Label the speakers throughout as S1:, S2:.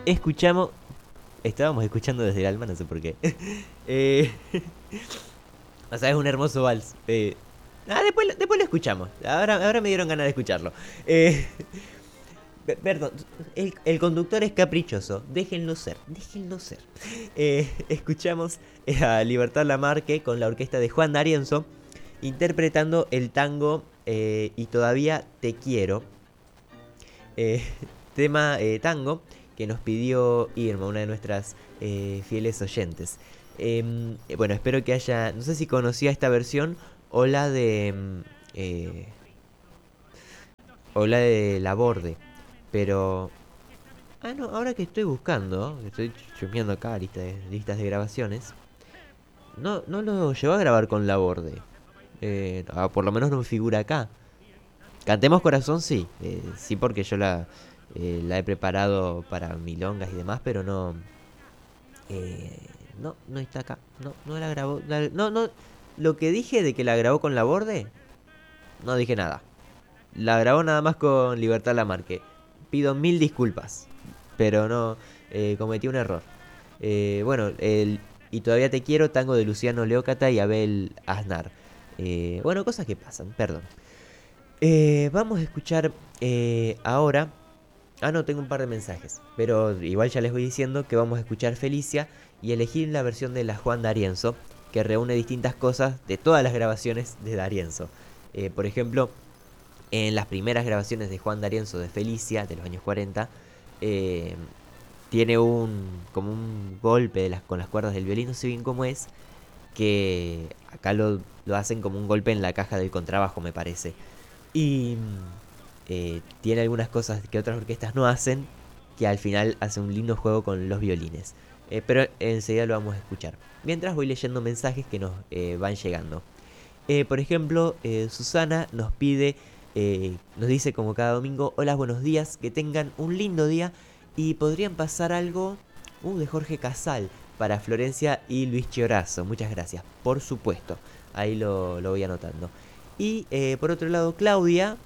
S1: escuchamos... Estábamos escuchando desde el alma, no sé por qué. Eh, o sea, es un hermoso vals. Después lo escuchamos. Ahora me dieron ganas de escucharlo. Eh, Perdón, el conductor es caprichoso. Déjenlo ser, déjenlo ser. Escuchamos a Libertad Lamarque con la orquesta de Juan D'Arienzo interpretando el tango Y todavía te quiero. eh, Tema tango que nos pidió Irma, una de nuestras fieles oyentes. Bueno, espero que haya... No sé si conocía esta versión o la de... o la de Laborde. Pero... Ah, no, ahora que estoy buscando, que estoy chusmeando acá listas de grabaciones. No lo llegó a grabar con Laborde. Por lo menos no me figura acá. Cantemos Corazón, sí. Sí, porque yo la he preparado para milongas y demás, pero no. No está acá. No la grabó. No. Lo que dije de que la grabó con Laborde, no dije nada. La grabó nada más con Libertad Lamarque. Pido mil disculpas, pero no. Cometí un error. Bueno, Y todavía te quiero, tango de Luciano Leócata y Abel Aznar. Bueno, cosas que pasan, perdón. Vamos a escuchar ahora. Ah, no, tengo un par de mensajes. Pero igual ya les voy diciendo que vamos a escuchar Felicia y elegir la versión de la Juan D'Arienzo, que reúne distintas cosas de todas las grabaciones de D'Arienzo. Por ejemplo, en las primeras grabaciones de Juan D'Arienzo de Felicia, de los años 40, eh, tiene como un golpe con las cuerdas del violín, no sé bien cómo es, que acá lo hacen como un golpe en la caja del contrabajo, me parece. Y tiene algunas cosas que otras orquestas no hacen, que al final hace un lindo juego con los violines. Pero enseguida lo vamos a escuchar. Mientras voy leyendo mensajes que nos van llegando. Por ejemplo, Susana nos dice como cada domingo: hola, buenos días, que tengan un lindo día y podrían pasar algo de Jorge Casal para Florencia y Luis Chiorazo. Muchas gracias, por supuesto. Ahí lo voy anotando. Y por otro lado, Claudia...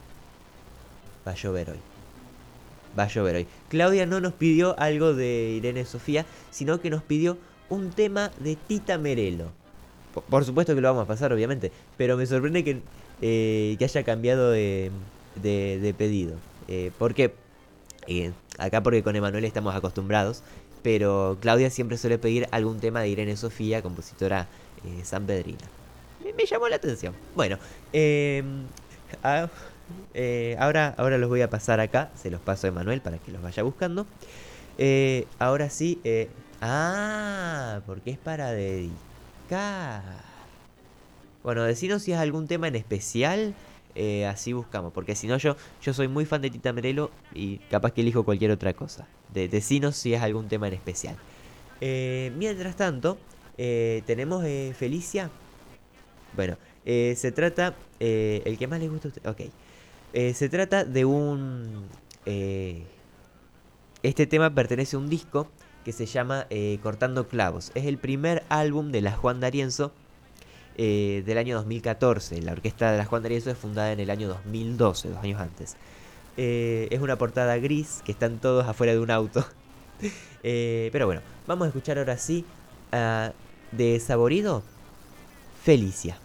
S1: Va a llover hoy. Va a llover hoy. Claudia no nos pidió algo de Irene Sofía, sino que nos pidió un tema de Tita Merelo. Por supuesto que lo vamos a pasar, obviamente. Pero me sorprende que haya cambiado de pedido. Porque acá porque con Emanuel estamos acostumbrados. Pero Claudia siempre suele pedir algún tema de Irene Sofía, compositora sanpedrina. Me llamó la atención. Bueno, ah, ahora los voy a pasar acá. Se los paso a Emanuel para que los vaya buscando. Ahora sí. Porque es para dedicar. Bueno, decinos si es algún tema en especial. Así buscamos. Porque si no, yo soy muy fan de Tita Merelo y capaz que elijo cualquier otra cosa. Decinos si es algún tema en especial. Mientras tanto, tenemos Felicia. Bueno, se trata... el que más les gusta a usted. Ok. Se trata de un... este tema pertenece a un disco que se llama Cortando Clavos. Es el primer álbum de la Juan D'Arienzo del año 2014. La orquesta de la Juan D'Arienzo es fundada en el año 2012, 2 años antes. Es una portada gris que están todos afuera de un auto. Pero bueno, vamos a escuchar ahora sí de Saborido, Felicia.